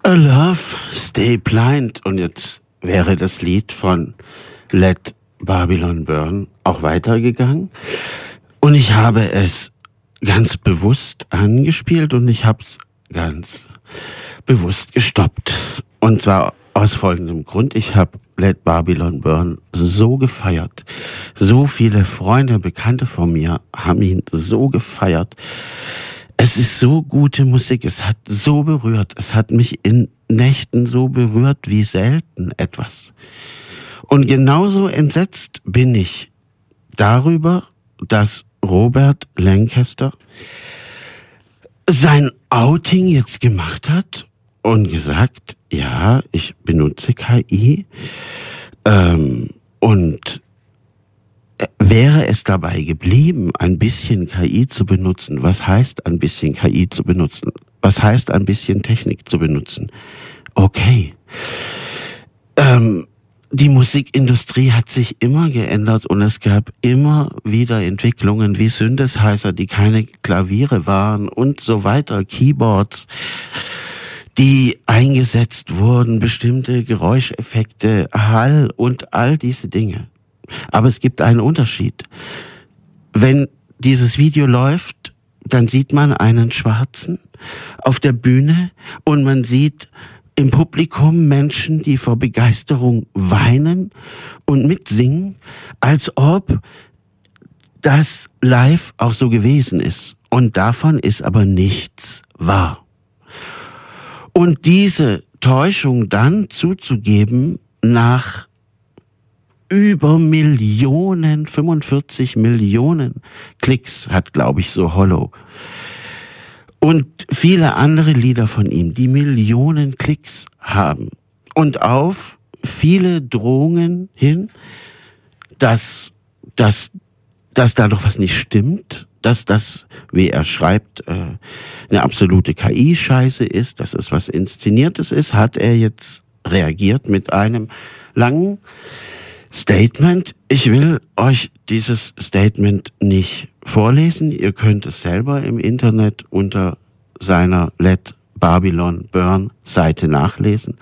A Love, Stay Blind. Und jetzt wäre das Lied von Let Babylon Burn auch weitergegangen. Und ich habe es ganz bewusst angespielt und ich habe es ganz bewusst gestoppt. Und zwar aus folgendem Grund. Ich habe Let Babylon Burn so gefeiert. So viele Freunde, Bekannte von mir haben ihn so gefeiert. Es ist so gute Musik, es hat so berührt, es hat mich in Nächten so berührt wie selten etwas. Und genauso entsetzt bin ich darüber, dass Robert Lancaster sein Outing jetzt gemacht hat und gesagt, ja, ich benutze KI und wäre es dabei geblieben, ein bisschen KI zu benutzen? Was heißt ein bisschen KI zu benutzen? Was heißt ein bisschen Technik zu benutzen? Okay. Die Musikindustrie hat sich immer geändert und es gab immer wieder Entwicklungen wie Synthesizer, die keine Klaviere waren und so weiter, Keyboards, die eingesetzt wurden, bestimmte Geräuscheffekte, Hall und all diese Dinge. Aber es gibt einen Unterschied. Wenn dieses Video läuft, dann sieht man einen Schwarzen auf der Bühne und man sieht im Publikum Menschen, die vor Begeisterung weinen und mitsingen, als ob das live auch so gewesen ist. Und davon ist aber nichts wahr. Und diese Täuschung dann zuzugeben nach über Millionen, 45 Millionen Klicks hat, glaube ich, so Hollow. Und viele andere Lieder von ihm, die Millionen Klicks haben. Und auf viele Drohungen hin, dass da doch was nicht stimmt, dass das, wie er schreibt, eine absolute KI-Scheiße ist, dass es was Inszeniertes ist, hat er jetzt reagiert mit einem langen Statement. Ich will euch dieses Statement nicht vorlesen. Ihr könnt es selber im Internet unter seiner Let Babylon Burn Seite nachlesen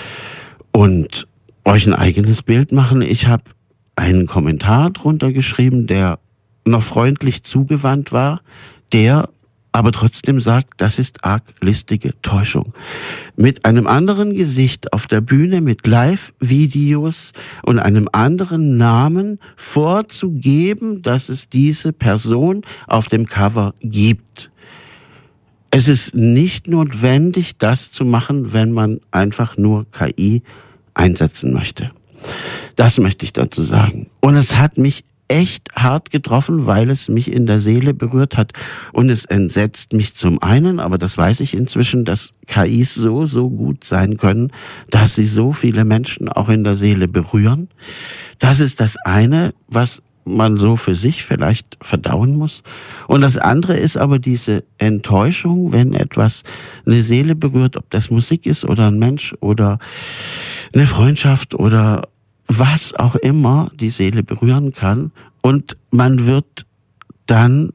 und euch ein eigenes Bild machen. Ich habe einen Kommentar drunter geschrieben, der noch freundlich zugewandt war, der aber trotzdem sagt, das ist arg listige Täuschung. Mit einem anderen Gesicht auf der Bühne, mit Live-Videos und einem anderen Namen vorzugeben, dass es diese Person auf dem Cover gibt. Es ist nicht notwendig, das zu machen, wenn man einfach nur KI einsetzen möchte. Das möchte ich dazu sagen. Und es hat mich echt hart getroffen, weil es mich in der Seele berührt hat. Und es entsetzt mich zum einen, aber das weiß ich inzwischen, dass KIs so gut sein können, dass sie so viele Menschen auch in der Seele berühren. Das ist das eine, was man so für sich vielleicht verdauen muss. Und das andere ist aber diese Enttäuschung, wenn etwas eine Seele berührt, ob das Musik ist oder ein Mensch oder eine Freundschaft oder was auch immer die Seele berühren kann, und man wird dann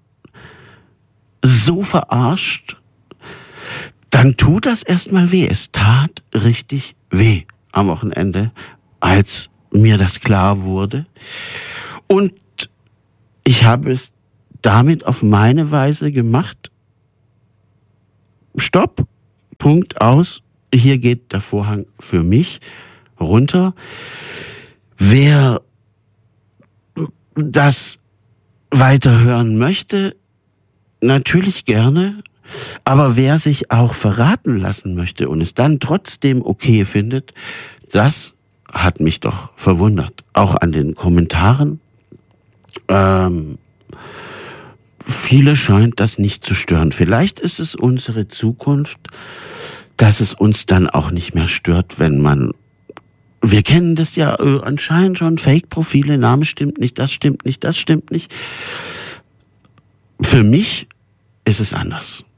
so verarscht, dann tut das erstmal weh. Es tat richtig weh am Wochenende, als mir das klar wurde. Und ich habe es damit auf meine Weise gemacht. Stopp, Punkt, aus. Hier geht der Vorhang für mich runter. Wer das weiterhören möchte, natürlich gerne, aber wer sich auch verraten lassen möchte und es dann trotzdem okay findet, das hat mich doch verwundert. Auch an den Kommentaren. Viele scheint das nicht zu stören. Vielleicht ist es unsere Zukunft, dass es uns dann auch nicht mehr stört, wenn man, wir kennen das ja anscheinend schon, Fake-Profile, Name stimmt nicht, das stimmt nicht, das stimmt nicht. Für mich ist es anders.